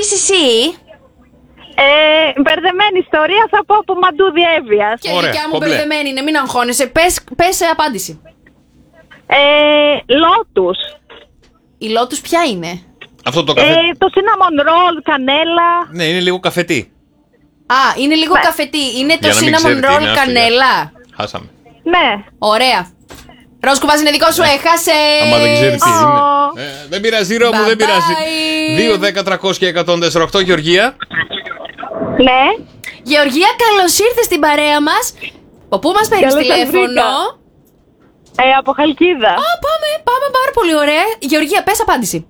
είσαι εσύ? Μπερδεμένη ιστορία θα πω από Μαντούδη Εύβοιας. Και η δικιά μου μπερδεμένη είναι, μην αγχώνεσαι. Πες απάντηση. Λότους. Η Λότους ποια είναι? Αυτό το καφέ. Το cinnamon roll, κανέλα. Ναι, είναι λίγο καφετή. Α, είναι λίγο καφετή. Είναι το Για να μην cinnamon ξέρετε, roll είναι κανέλα. Χάσαμε. Ναι. Ωραία. Ροζ Κουβάς είναι δικό σου, έχασε. Άμα δεν ξέρει τι είναι. Δεν πειράζει, Ρώμου, δεν πειράζει. 2, 10, 300 και 148, Γεωργία. Ναι. Γεωργία, καλώς ήρθες στην παρέα μας. Από πού μας παίρνεις τηλέφωνο? Από Χαλκίδα. Πάμε πάρα πολύ ωραία. Γεωργία, πες απάντηση.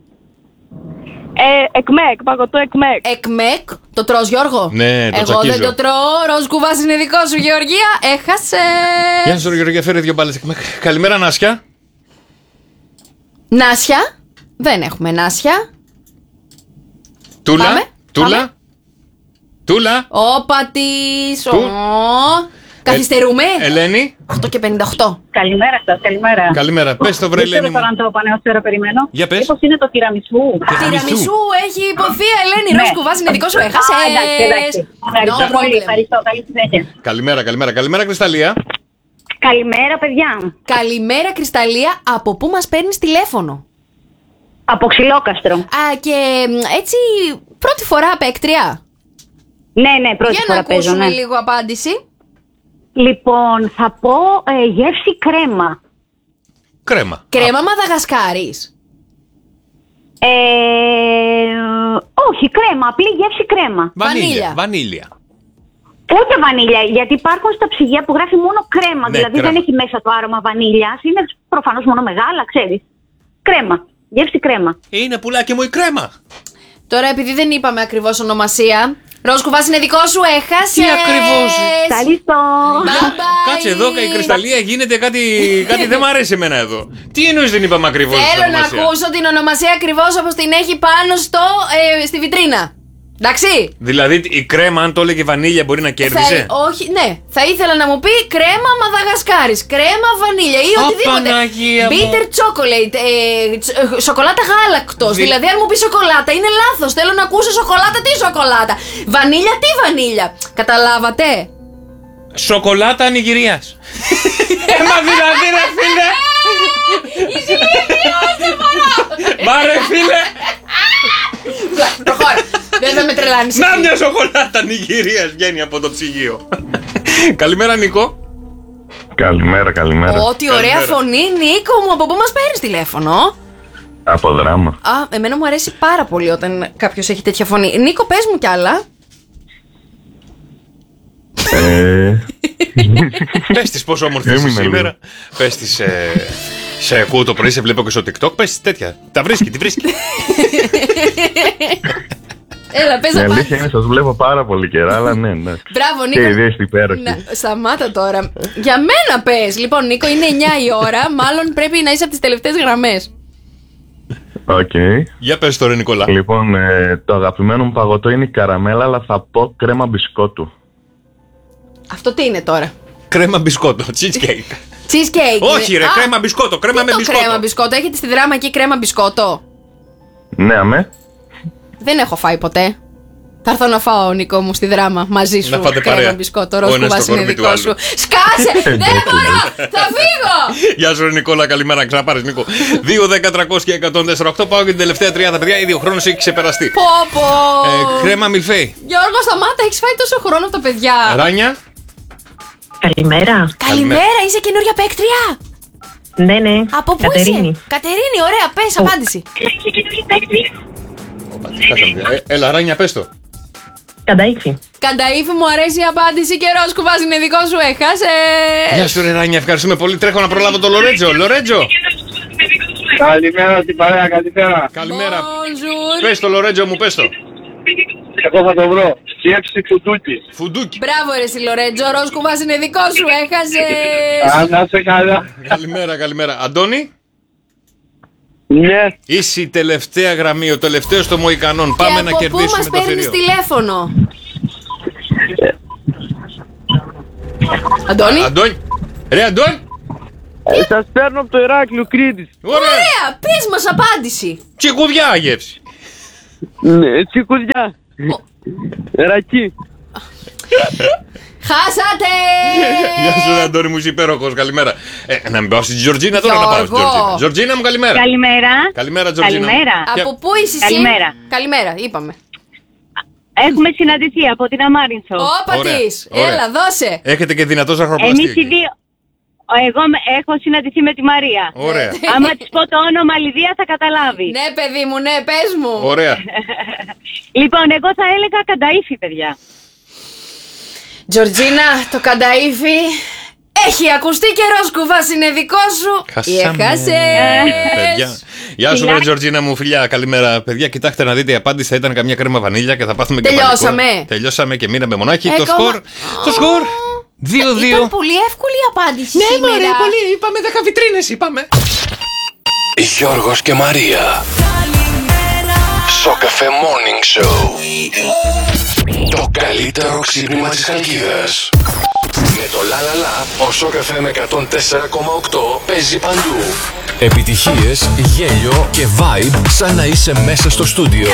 Εκμεκ, παγωτό εκμεκ. Εκμεκ, το τρως Γιώργο? Ναι, το εγώ τσακίζω. δεν το τρώω. Ροζ Κουβάς είναι δικό σου, Γεωργία. Έχασε. Γεια σου, Γεωργία, φέρε 2 μπάλες. Καλημέρα, Νάσια. Νάσια. Δεν έχουμε Νάσια. Τούλα. Πάμε. Τούλα. Τούλα. Όπα της. Καθυστερούμε. Ελένη. 8 και 58. Καλημέρα σας, καλημέρα. Καλημέρα. Πες το βρε, Ελένη. Δεν ξέρω αν το είπα νέο περιμένω. Για πες. Μήπως είναι το τυραμισού. Τυραμισού έχει υποθεί, Ελένη. Ροζ Κουβάς είναι δικό σου, έχασες. Εντάξει. Ευχαριστώ πολύ. Ευχαριστώ. Καλή συνέχεια. Καλημέρα, Κρυσταλλία. Καλημέρα, παιδιά. Καλημέρα, Κρυσταλλία. Από πού μας παίρνεις τηλέφωνο? Από Ξυλόκαστρο. Και έτσι πρώτη φορά παίκτρια. Ναι, πρώτη Για να φορά παίζω, ακούσουμε ναι. λίγο απάντηση. Λοιπόν, θα πω γεύση κρέμα. Κρέμα. Κρέμα Μαδαγασκάρης. Όχι, κρέμα, απλή γεύση κρέμα. Βανίλια. Ούτε βανίλια, γιατί υπάρχουν στα ψυγεία που γράφει μόνο κρέμα. Ναι, δηλαδή κρέμα. δεν έχει μέσα το άρωμα βανίλιας. Είναι προφανώς μόνο μεγάλα, ξέρεις. Κρέμα. Γεύση κρέμα. Είναι πουλάκι μου η κρέμα. Τώρα επειδή δεν είπαμε ακριβώς ονομασία, Ροζ Κουβάς είναι δικό σου, έχασες. Τι ακριβώς? Ευχαριστώ. Κάτσε εδώ, η Κρυσταλλία γίνεται κάτι δεν μ' αρέσει εμένα εδώ. Τι εννοείς δεν είπαμε ακριβώς? Θέλω να ακούσω την ονομασία ακριβώς όπως την έχει πάνω στη βιτρίνα. Εντάξει. Δηλαδή η κρέμα, αν το έλεγε βανίλια, μπορεί να κέρδισε. Όχι, ναι. Θα ήθελα να μου πει κρέμα Μαδαγασκάρης, κρέμα βανίλια ή οτιδήποτε. Παναγία μου. Bitter chocolate, σοκολάτα γάλακτος. Δηλαδή, αν μου πει σοκολάτα, είναι λάθος. Θέλω να ακούσω σοκολάτα, τι σοκολάτα. Βανίλια, τι βανίλια. Καταλάβατε? Σοκολάτα Νιγηρίας. Μα δηλαδή ρε φίλε. Είσαι ηλίθιος, δεν μπορώ. Μα ρε φίλε. Προχώρα. Δεν θα με τρελάνεις. Να μια σοκολάτα Νιγηρίας βγαίνει από το ψυγείο. Καλημέρα, Νίκο. Καλημέρα. Ό,τι ωραία φωνή, Νίκο μου. Από πού μας παίρνεις τηλέφωνο? Από Δράμα. Εμένα μου αρέσει πάρα πολύ όταν κάποιος έχει τέτοια φωνή. Νίκο, πες μου κι άλλα. Πες της πόσο όμορφη είσαι σήμερα. Πες της σε ακούω το πρωί, σε βλέπω και στο TikTok. Πες της τέτοια. Τα βρίσκει, τη βρίσκει. Έλα, πες Η να αλήθεια είναι, σας βλέπω πάρα πολύ καιρά, αλλά ναι. Μπράβο, Νίκο. Και ιδέες στην υπέροχη. Σταμάτα τώρα. Για μένα πες. Λοιπόν, Νίκο, είναι 9 η ώρα. Μάλλον πρέπει να είσαι από τις τελευταίες γραμμές. Οκ. Για πες τώρα, Νικόλα. Λοιπόν, το αγαπημένο μου παγωτό είναι η καραμέλα, αλλά θα πω κρέμα μπισκότου. Αυτό τι είναι τώρα? Κρέμα μπισκότο, cheesecake. Cheesecake. Όχι ρε, κρέμα μπισκότο, κρέμα με μπισκότο. Κρέμα μπισκότο, έχετε στη Δράμα εκεί κρέμα μπισκότο? Ναι, αμέ. Δεν έχω φάει ποτέ. Θα έρθω να φάω, Νικό μου, στη Δράμα μαζί σου. Να φάτε κρέμα παρέα. μπισκότο, Ροζ Κουβάς είναι δικό σου. Σκάσε! Δεν μπορώ! Θα φύγω! Γεια σου, Νικόλα, καλημέρα. Ξαναπάρεις, Νίκο. 2, 10, 300 και 148. Πάω για την τελευταία 30 παιδιά. Ήδη ο χρόνος έχει ξεπεραστεί. Πω! Κρέμα μιλφέη. Γιώργο, σταμάτα, έχεις φάει τόσο χρόνο από τα παιδιά. Ράνια. Καλημέρα. Καλημέρα, είσαι καινούρια παίκτρια. Ναι. Από πού είσαι? Κατερίνη, ωραία, πες απάντηση. Έλα, Ράνια, πες το. Κανταΐφη. Κανταΐφη, μου αρέσει η απάντηση και Ροζ Κουβάς είναι δικό σου, έχασε. Γεια σου, ρε Ράνια, ευχαριστούμε πολύ. Τρέχω να προλάβω το Λορέτζο. Λορέτζο. Καλημέρα στην παρέα, καλημέρα. Καλημέρα. Bonjour. Πες το, Λορέτζο μου, πες το. Εγώ θα το βρω. Σκέψη φουντούκι. Φουντούκι. Μπράβο, ρε συ Λορέτζο, Ροζ Κουβάς είναι δικό σου, έχασε. Να είσαι καλά. Καλημέρα. Αντώνη. Ναι. Είσαι η τελευταία γραμμή, ο τελευταίος των Μοϊκανών. Πάμε να κερδίσουμε το πού μας παίρνεις θηρίο. τηλέφωνο? Αντώνη. Ρε Αντώνη. Σας παίρνω από το Ηράκλειο Κρήτης. Ωραία, πες μας απάντηση. Τσικουδιά γεύση. Ναι, τσικουδιά. Ρακί. Χάσατε! Γεια σου, Αντώνη μου, είσαι υπέροχος. Καλημέρα. Να μην πάω στη Τζορτζίνα τώρα, να πάω στη Τζορτζίνα. Τζορτζίνα μου, καλημέρα. Καλημέρα. Καλημέρα, Τζορτζίνα. Καλημέρα. Από πού είσαι εσύ? Καλημέρα. Καλημέρα, είπαμε. Έχουμε συναντηθεί από την Αμάρινθο. Όπα Ωραία, της. ωραία. Έλα, δώσε. Έχετε και δυνατό ζαχαροπλαστή. Εμείς οι δύο. Εγώ έχω συναντηθεί με τη Μαρία. Ωραία. Άμα της πω το όνομα Λιδία θα καταλάβει. Ναι, παιδί μου, ναι, πες μου. Ωραία. Λοιπόν, εγώ θα έλεγα Κανταΐφη, παιδιά. Τζορτζίνα, το Κανταΐφι έχει ακουστεί καιρός, κουβάς είναι δικό σου. Έχασε. Παιδιά. Γεια σου, βρε Τζορτζίνα μου, φιλιά. Καλημέρα, παιδιά. Κοιτάξτε να δείτε, η απάντηση θα ήταν καμιά κρέμα βανίλια και θα πάθουμε και Τελειώσαμε. Τελειώσαμε και μείναμε μονάχοι. Το Ακόμα. σκορ. Το σκορ. 2-2. Ήταν πολύ εύκολη η απάντηση Ναι, σήμερα. μωρέ, πολύ. Είπαμε 10 βιτρίνες, είπαμε. Γιώργος και Μαρία. Σοκαφέ Morning Show. Το καλύτερο ξύπνημα της Χαλκίδας. Με το λαλαλα, ο Σοκαφέ με 104,8 παίζει παντού. Επιτυχίες, γέλιο και vibe σαν να είσαι μέσα στο στούντιο.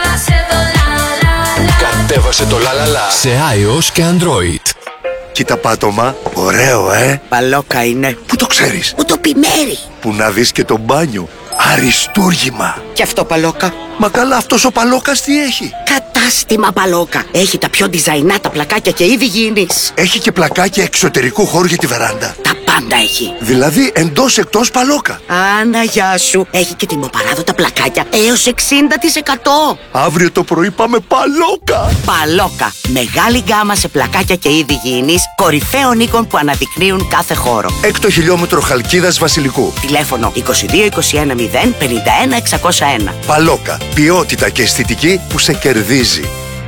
Κατέβασε το λαλαλα σε iOS και Android. Κοίτα πάτωμα, ωραίο Παλόκα είναι. Πού το ξέρεις? Μου το πιμέρι. Που να δεις και το μπάνιο, αριστούργημα. Και αυτό Παλόκα. Μα καλά, αυτός ο Παλόκας τι έχει? Κατάστημα Παλόκα. Έχει τα πιο διζαϊνάτα πλακάκια και είδη γήινης. Έχει και πλακάκια εξωτερικού χώρου για τη βεράντα. Τα πάντα έχει. Δηλαδή εντός εκτός Παλόκα. Άνα, γεια σου. Έχει και τιμοπαράδοτα πλακάκια έως 60%. Αύριο το πρωί πάμε Παλόκα. Παλόκα. Μεγάλη γκάμα σε πλακάκια και είδη γήινης, κορυφαίων οίκων που αναδεικνύουν κάθε χώρο. 6 χιλιόμετρο Χαλκίδας Βασιλικού. Τηλέφωνο 2221 051 601. Παλόκα. Ποιότητα και αισθητική που σε κερδίζει.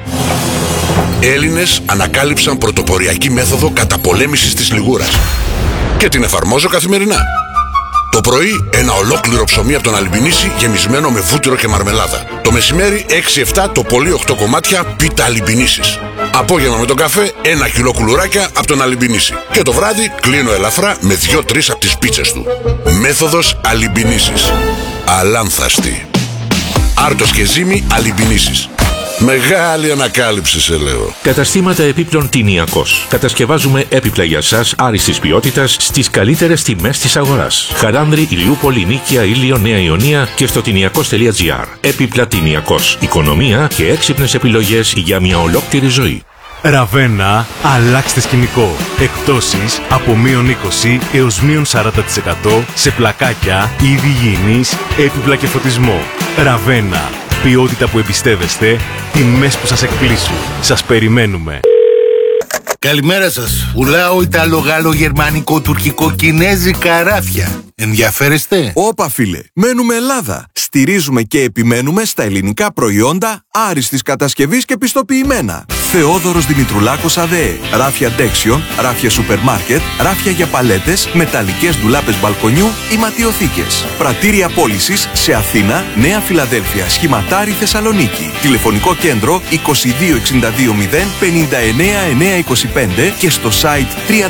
Έλληνες ανακάλυψαν πρωτοποριακή μέθοδο καταπολέμησης της λιγούρας και την εφαρμόζω καθημερινά. Το πρωί ένα ολόκληρο ψωμί από τον Αλιμπινίση γεμισμένο με βούτυρο και μαρμελάδα. Το μεσημέρι 6-7 το πολύ 8 κομμάτια πίτα Αλιμπινίσης. Απόγευμα με τον καφέ 1 κιλό κουλουράκια από τον Αλιμπινίση. Και το βράδυ κλείνω ελαφρά με 2-3 από τις πίτσες του. Μέθοδος Αλιμπινίσης. Αλάνθαστη. Άρτος και ζύμη Αλιμπινίσης. Μεγάλη ανακάλυψη σε λέω. Καταστήματα επίπλων Τινιακός. Κατασκευάζουμε έπιπλα για σας άριστης ποιότητας στις καλύτερες τιμές της αγοράς. Χαράνδρη, Ηλιούπολη, Νίκαια, Ήλιο, Νέα Ιωνία και στο τινιακός.gr. Έπιπλα Τινιακός. Οικονομία και έξυπνες επιλογές για μια ολόκληρη ζωή. Ραβένα, αλλάξτε σκηνικό. Εκπτώσεις από -20 έως -40% σε πλακάκια, είδη υγιεινής, έπιπλα και φωτισμό. Ραβένα. Ποιότητα που εμπιστεύεστε, τιμές που σας εκπλήσουν. Σας περιμένουμε. Καλημέρα σας. Πουλάω Ιταλο, Γάλλο, Γερμανικό, Τουρκικό, Κινέζικα ράφια. Ενδιαφέρεστε? Όπα φίλε, μένουμε Ελλάδα. Στηρίζουμε και επιμένουμε στα ελληνικά προϊόντα άριστης κατασκευής και πιστοποιημένα. Θεόδωρος Δημητρουλάκος ΑΔΕ. Ράφια Ντέξιον, ράφια σούπερ μάρκετ, ράφια για παλέτες, μεταλλικές ντουλάπες μπαλκονιού ή ματιοθήκες. Πρατήρια πώλησης σε Αθήνα, Νέα Φιλαδέλφια, Σχηματάρι, Θεσσαλονίκη. Τηλεφωνικό κέντρο 22620 59925 και στο site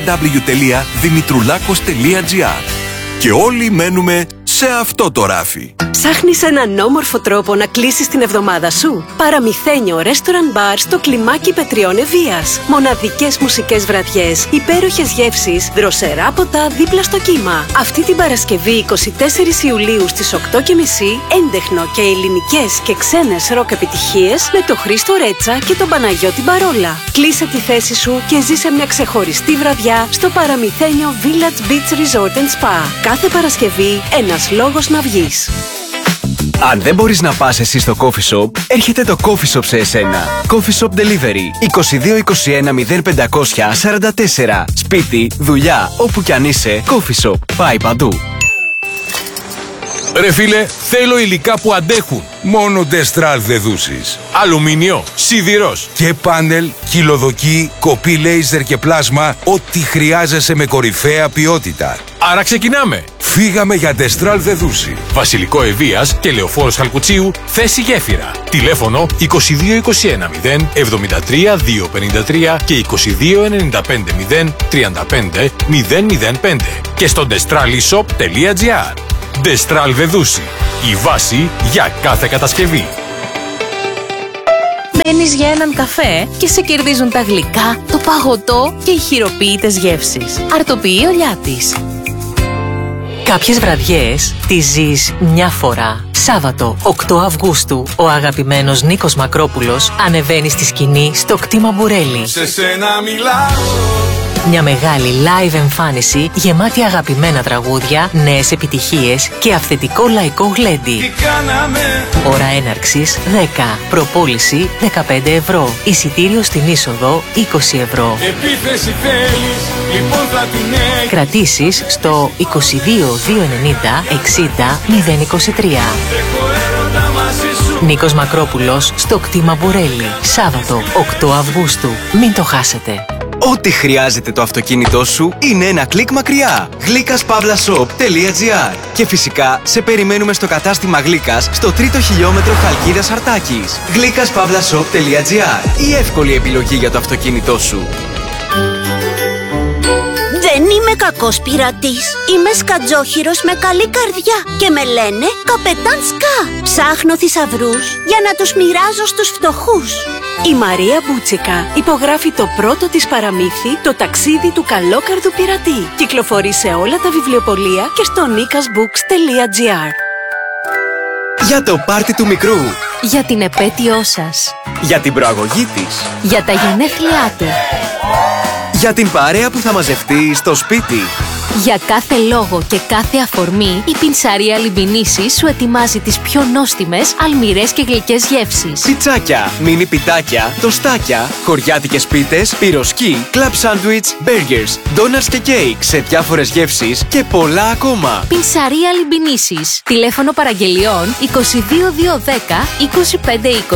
www.dimitroulakos.gr. Και όλοι μένουμε σε αυτό το ράφι. Ψάχνεις έναν όμορφο τρόπο να κλείσεις την εβδομάδα σου? Παραμυθένιο Restaurant Bar στο κλιμάκι Πετριών Ευβοίας. Μοναδικές μουσικές βραδιές, υπέροχες γεύσεις, δροσερά ποτά δίπλα στο κύμα. Αυτή την Παρασκευή 24 Ιουλίου στις 8:30 έντεχνο και ελληνικές και ξένες ροκ επιτυχίες με το Χρήστο Ρέτσα και τον Παναγιώτη Μπαρόλα. Κλείσε τη θέση σου και ζήσε μια ξεχωριστή βραδιά στο Παραμυθένιο Village Beach Resort and Spa. Κάθε Παρασκευή ένας λόγος να βγεις. Αν δεν μπορείς να πας εσύ στο coffee shop, έρχεται το coffee shop σε εσένα. Coffee shop delivery 2221 0500 44. Σπίτι, δουλειά, όπου κι αν είσαι, coffee shop. Πάει παντού. Ρε φίλε, θέλω υλικά που αντέχουν. Μόνο Destral δεδούσεις. Αλουμίνιο, σιδηρός και πάνελ, κυλοδοκή, κοπή λέιζερ και πλάσμα. Ό,τι χρειάζεσαι με κορυφαία ποιότητα. Άρα ξεκινάμε. Φύγαμε για Destral δεδούση. Βασιλικό Ευβοίας και Λεωφόρος Χαλκουτσίου, θέση γέφυρα. Τηλέφωνο 2221 0 73 253 και 2295 0 35 005 και στο destralishop.gr. Destral Δεδούση. Η βάση για κάθε κατασκευή. Μένεις για έναν καφέ και σε κερδίζουν τα γλυκά, το παγωτό και οι χειροποίητες γεύσεις. Αρτοποιεί ο Λιάτης. Κάποιες βραδιές τις ζεις μια φορά. Σάββατο 8 Αυγούστου, ο αγαπημένος Νίκος Μακρόπουλος ανεβαίνει στη σκηνή στο κτήμα Μπουρέλι. Σε σένα μιλάω. Μια μεγάλη live εμφάνιση γεμάτη αγαπημένα τραγούδια, νέες επιτυχίες και αυθεντικό λαϊκό γλέντι. Τι κάναμε. Ώρα έναρξης 10. Προπόληση 15 ευρώ. Εισιτήριο στην είσοδο 20 ευρώ. Επίθεση θέλεις, λοιπόν θα την έχεις. Κρατήσεις στο 22 290 60 023. Νίκος Μακρόπουλος στο κτήμα Μπουρέλι. Σάββατο 8 Αυγούστου. Μην το χάσετε. Ό,τι χρειάζεται το αυτοκίνητό σου είναι ένα κλικ μακριά. Γλίκας-shop.gr. Και φυσικά σε περιμένουμε στο κατάστημα Γλίκας στο 3ο χιλιόμετρο Χαλκίδας Αρτάκης. Γλίκας-shop.gr. Η εύκολη επιλογή για το αυτοκίνητό σου. Δεν είμαι κακός πειρατής. Είμαι σκατζόχυρος με καλή καρδιά και με λένε Καπετάν Σκά. Ψάχνω θησαυρούς για να τους μοιράζω στους φτωχούς. Η Μαρία Μπούτσικα υπογράφει το πρώτο της παραμύθι, το ταξίδι του καλόκαρδου πειρατή. Κυκλοφορεί σε όλα τα βιβλιοπωλεία και στο nikasbooks.gr. Για το πάρτι του μικρού. Για την επέτειό σας. Για την προαγωγή της. Για τα γενέθλιά του. Για την παρέα που θα μαζευτεί στο σπίτι. Για κάθε λόγο και κάθε αφορμή, η Πινσαρία Λιμπινίσης σου ετοιμάζει τις πιο νόστιμες, αλμυρές και γλυκές γεύσεις. Πιτσάκια, μίνι πιτάκια, τοστάκια, χωριάτικες πίτες, πυροσκή, κλαμπ σάντουιτς, μπέργκερς, ντόνατς και κέικ σε διάφορες γεύσεις και πολλά ακόμα. Πινσαρία Λιμπινίσης. Τηλέφωνο παραγγελιών 22 210 25 20.